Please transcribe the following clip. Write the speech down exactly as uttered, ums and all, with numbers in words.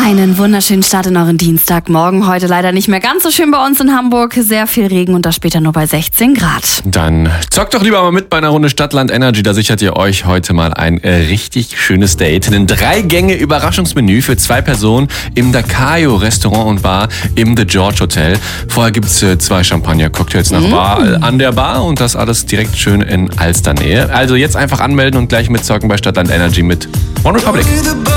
Einen wunderschönen Start in euren Dienstagmorgen. Heute leider nicht mehr ganz so schön bei uns in Hamburg. Sehr viel Regen und das später nur bei sechzehn Grad. Dann zockt doch lieber mal mit bei einer Runde Stadtland Energy. Da sichert ihr euch heute mal ein äh, richtig schönes Date. Ein Drei-Gänge-Überraschungsmenü für zwei Personen im Dakayo Restaurant und Bar im The George Hotel. Vorher gibt's äh, zwei Champagner-Cocktails nach Mm. Wahl an der Bar und das alles direkt schön in Alsternähe. Also jetzt einfach anmelden und gleich mitzocken bei Stadtland Energy mit OneRepublic.